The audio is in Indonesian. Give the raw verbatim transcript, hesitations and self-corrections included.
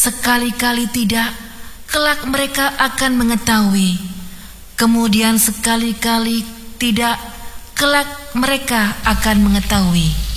sekali-kali tidak, kelak mereka akan mengetahui. Kemudian sekali-kali tidak, kelak mereka akan mengetahui.